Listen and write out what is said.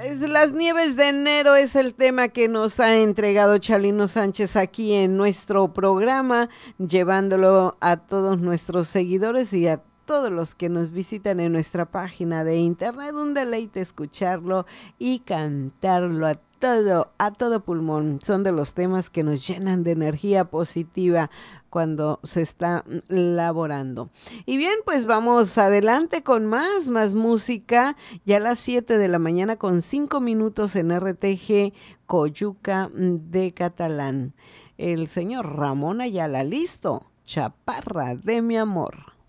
Pues las nieves de enero es el tema que nos ha entregado Chalino Sánchez aquí en nuestro programa, llevándolo a todos nuestros seguidores y a todos los que nos visitan en nuestra página de internet. Un deleite escucharlo y cantarlo a todo pulmón. Son de los temas que nos llenan de energía positiva cuando se está laborando. Y bien, pues vamos adelante con más música. Ya a las 7 de la mañana con 5 minutos en RTG Coyuca de Catalán. El señor Ramón Ayala, listo. Chaparra de mi amor.